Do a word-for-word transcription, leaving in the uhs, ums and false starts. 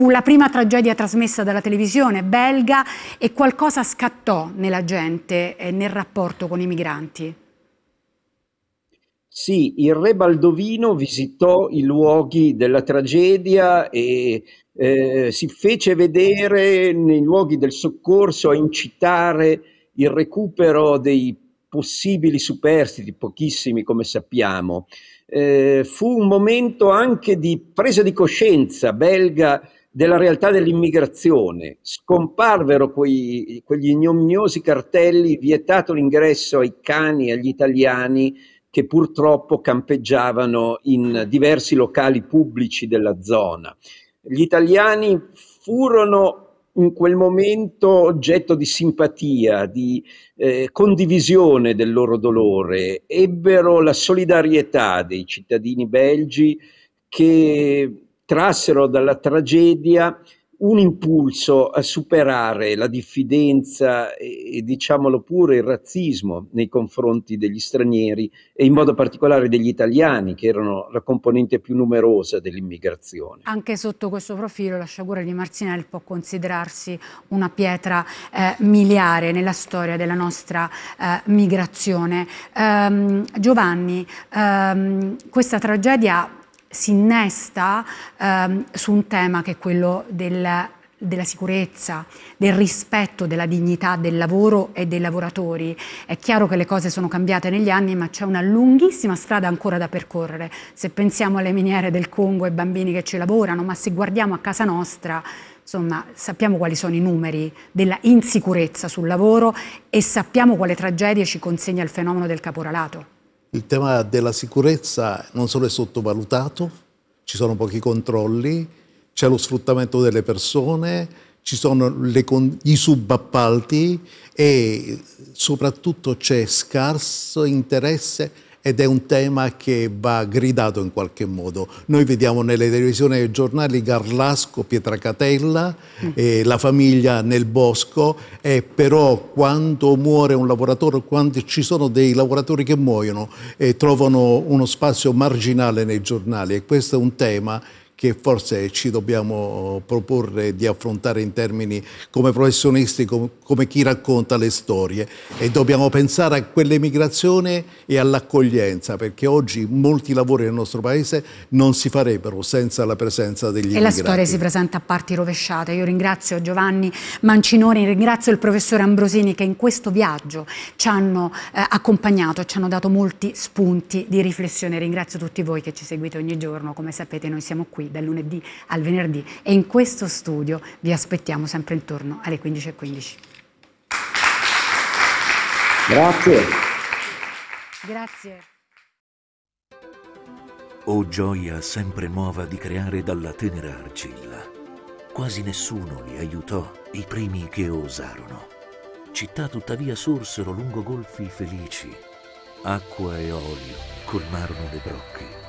Fu la prima tragedia trasmessa dalla televisione belga e qualcosa scattò nella gente e nel rapporto con i migranti. Sì, il re Baldovino visitò i luoghi della tragedia e eh, si fece vedere nei luoghi del soccorso a incitare il recupero dei possibili superstiti, pochissimi come sappiamo. Eh, fu un momento anche di presa di coscienza belga della realtà dell'immigrazione. Scomparvero quei, quegli ignominiosi cartelli vietato l'ingresso ai cani e agli italiani che purtroppo campeggiavano in diversi locali pubblici della zona. Gli italiani furono in quel momento oggetto di simpatia, di eh, condivisione del loro dolore, ebbero la solidarietà dei cittadini belgi che trassero dalla tragedia un impulso a superare la diffidenza e, e diciamolo pure il razzismo nei confronti degli stranieri e in modo particolare degli italiani, che erano la componente più numerosa dell'immigrazione. Anche sotto questo profilo la sciagura di Marcinelle può considerarsi una pietra eh, miliare nella storia della nostra eh, migrazione. Um, Giovanni, um, questa tragedia si innesta um, su un tema che è quello del della sicurezza, del rispetto della dignità del lavoro e dei lavoratori. È chiaro che le cose sono cambiate negli anni, ma c'è una lunghissima strada ancora da percorrere. Se pensiamo alle miniere del Congo e ai bambini che ci lavorano, ma se guardiamo a casa nostra, insomma, sappiamo quali sono i numeri della insicurezza sul lavoro e sappiamo quale tragedie ci consegna il fenomeno del caporalato. Il tema della sicurezza non solo è sottovalutato, ci sono pochi controlli, c'è lo sfruttamento delle persone, ci sono le, i subappalti e soprattutto c'è scarso interesse ed è un tema che va gridato in qualche modo. Noi vediamo nelle televisioni e nei giornali Garlasco, Pietracatella, mm. e la famiglia nel bosco, e però quando muore un lavoratore, quando ci sono dei lavoratori che muoiono, e trovano uno spazio marginale nei giornali, e questo è un tema che forse ci dobbiamo proporre di affrontare in termini come professionisti, come, come chi racconta le storie, e dobbiamo pensare a quell'emigrazione e all'accoglienza, perché oggi molti lavori nel nostro paese non si farebbero senza la presenza degli immigrati. E la storia si presenta a parti rovesciate. Io ringrazio Giovanni Mancinoni, ringrazio il professore Ambrosini che in questo viaggio ci hanno eh, accompagnato, ci hanno dato molti spunti di riflessione. Ringrazio tutti voi che ci seguite ogni giorno. Come sapete noi siamo qui dal lunedì al venerdì e in questo studio vi aspettiamo sempre intorno alle quindici e quindici. Grazie. Grazie. Oh gioia sempre nuova di creare dalla tenera argilla. Quasi nessuno li aiutò, i primi che osarono. Città tuttavia sorsero lungo golfi felici. Acqua e olio colmarono le brocche.